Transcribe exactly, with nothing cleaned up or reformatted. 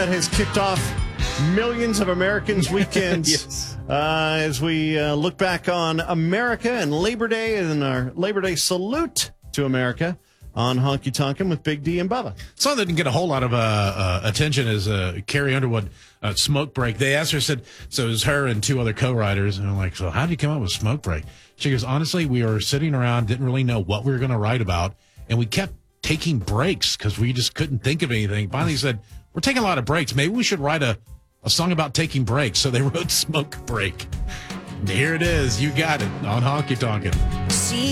that has kicked off millions of Americans' weekends. Yes. uh, as we uh, look back on America and Labor Day and our Labor Day salute to America on Honky Tonkin' with Big D and Bubba. Something that didn't get a whole lot of uh, uh, attention is uh, Carrie Underwood uh, Smoke Break. They asked her, said, so it was her and two other co-writers. And I'm like, so how did you come up with Smoke Break? She goes, honestly, we were sitting around, didn't really know what we were going to write about. And we kept taking breaks because we just couldn't think of anything. Finally said, we're taking a lot of breaks. Maybe we should write a, a song about taking breaks. So they wrote Smoke Break. And here it is. You got it on Honky Tonkin'. See